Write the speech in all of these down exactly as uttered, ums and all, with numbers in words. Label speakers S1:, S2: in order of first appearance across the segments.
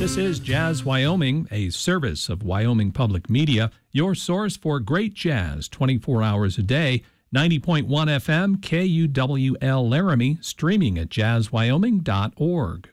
S1: This is Jazz Wyoming, a service of Wyoming Public Media, your source for great jazz twenty-four hours a day. ninety point one F M, K U W L Laramie, streaming at jazz wyoming dot org.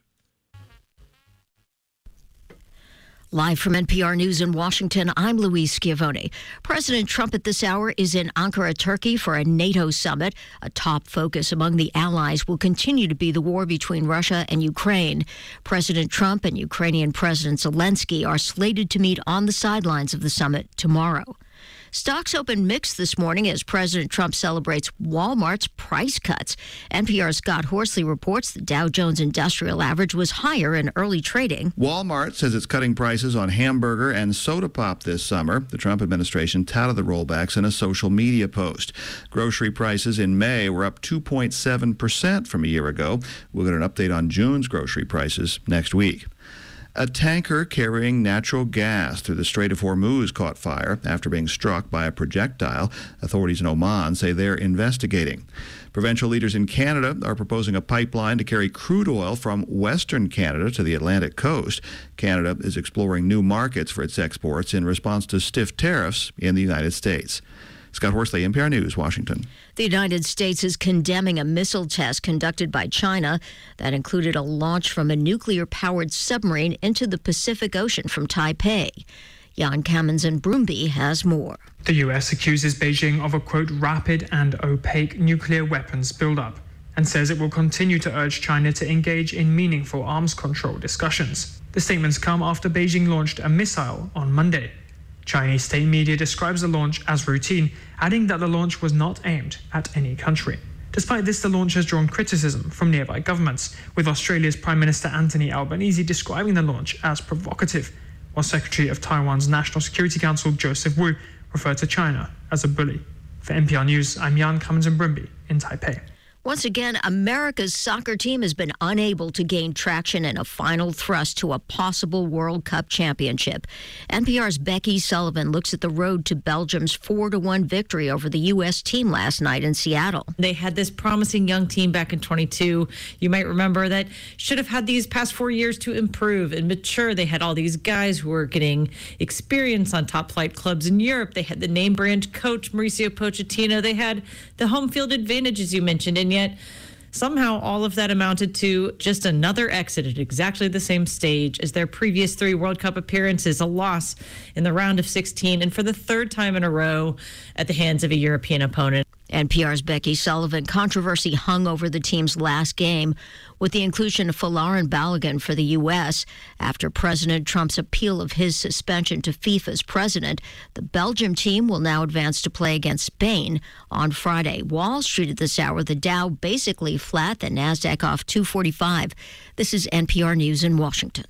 S2: Live from N P R News in Washington, I'm Louise Schiavone. President Trump at this hour is in Ankara, Turkey for a NATO summit. A top focus among the allies will continue to be the war between Russia and Ukraine. President Trump and Ukrainian President Zelensky are slated to meet on the sidelines of the summit tomorrow. Stocks opened mixed this morning as President Trump celebrates Walmart's price cuts. N P R's Scott Horsley reports the Dow Jones Industrial Average was higher in early trading.
S3: Walmart says it's cutting prices on hamburger and soda pop this summer. The Trump administration touted the rollbacks in a social media post. Grocery prices in May were up two point seven percent from a year ago. We'll get an update on June's grocery prices next week. A tanker carrying natural gas through the Strait of Hormuz caught fire after being struck by a projectile. Authorities in Oman say they're investigating. Provincial leaders in Canada are proposing a pipeline to carry crude oil from Western Canada to the Atlantic coast. Canada is exploring new markets for its exports in response to stiff tariffs in the United States. Scott Horsley, N P R News, Washington.
S2: The United States is condemning a missile test conducted by China that included a launch from a nuclear-powered submarine into the Pacific Ocean from Taipei. Jan Kamens in Broomby has more.
S4: The U S accuses Beijing of a, quote, rapid and opaque nuclear weapons buildup and says it will continue to urge China to engage in meaningful arms control discussions. The statements come after Beijing launched a missile on Monday. Chinese state media describes the launch as routine, adding that the launch was not aimed at any country. Despite this, the launch has drawn criticism from nearby governments, with Australia's Prime Minister Anthony Albanese describing the launch as provocative, while Secretary of Taiwan's National Security Council Joseph Wu referred to China as a bully. For N P R News, I'm Jan Kamens in Broomby in Taipei.
S2: Once again, America's soccer team has been unable to gain traction in a final thrust to a possible World Cup championship. N P R's Becky Sullivan looks at the road to Belgium's four to one victory over the U S team last night in Seattle.
S5: They had this promising young team back in twenty-two. You might remember that should have had these past four years to improve and mature. They had all these guys who were getting experience on top flight clubs in Europe. They had the name brand coach, Mauricio Pochettino. They had the home field advantage, as you mentioned, and yet somehow all of that amounted to just another exit at exactly the same stage as their previous three World Cup appearances, a loss in the round of sixteen, and for the third time in a row at the hands of a European opponent.
S2: N P R's Becky Sullivan. Controversy hung over the team's last game with the inclusion of Folarin Balogun for the U S After President Trump's appeal of his suspension to FIFA's president, the Belgium team will now advance to play against Spain on Friday. Wall Street at this hour, the Dow basically flat, the NASDAQ off two forty-five. This is N P R News in Washington.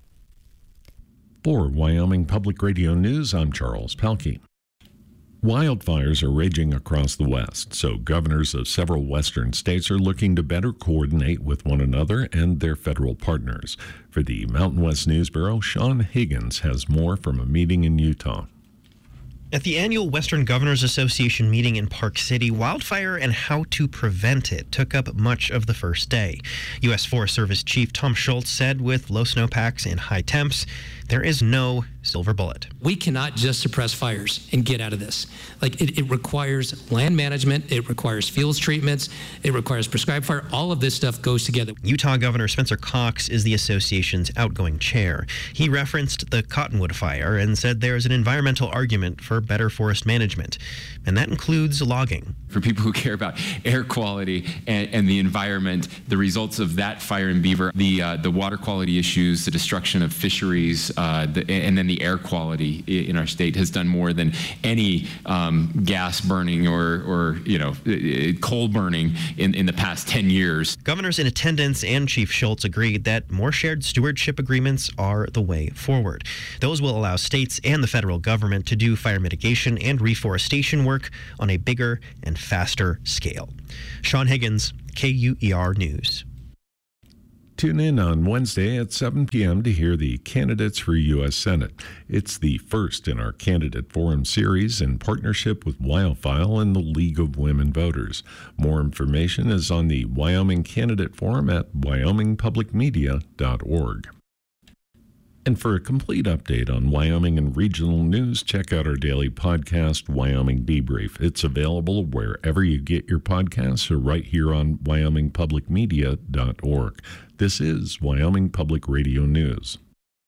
S6: For Wyoming Public Radio News, I'm Charles Pelkey. Wildfires are raging across the West, so governors of several western states are looking to better coordinate with one another and their federal partners. For the Mountain West News Bureau, Sean Higgins has more from a meeting in Utah.
S7: At the annual Western Governors Association meeting in Park City, wildfire and how to prevent it took up much of the first day. U S Forest Service Chief Tom Schultz said with low snowpacks and high temps, there is no silver bullet.
S8: We cannot just suppress fires and get out of this. Like it, it requires land management, it requires fields treatments, it requires prescribed fire. All of this stuff goes together.
S7: Utah Governor Spencer Cox is the association's outgoing chair. He referenced the Cottonwood fire and said there is an environmental argument for better forest management, and that includes logging.
S9: For people who care about air quality and, and the environment, the results of that fire in Beaver, the uh, the water quality issues, the destruction of fisheries, uh, the, and then the air quality in our state has done more than any um, gas burning or, or you know, coal burning in, in the past ten years.
S7: Governors in attendance and Chief Schultz agreed that more shared stewardship agreements are the way forward. Those will allow states and the federal government to do fire mitigation and reforestation work on a bigger and faster scale. Sean Higgins, K U E R News.
S6: Tune in on Wednesday at seven p.m. to hear the candidates for U S Senate. It's the first in our Candidate Forum series in partnership with Wildfile and the League of Women Voters. More information is on the Wyoming Candidate Forum at wyoming public media dot org. And for a complete update on Wyoming and regional news, check out our daily podcast, Wyoming Debrief. It's available wherever you get your podcasts or right here on wyoming public media dot org. This is Wyoming Public Radio News.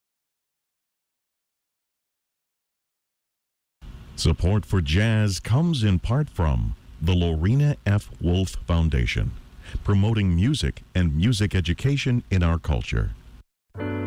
S10: Support for jazz comes in part from the Lorena F. Wolf Foundation, promoting music and music education in our culture.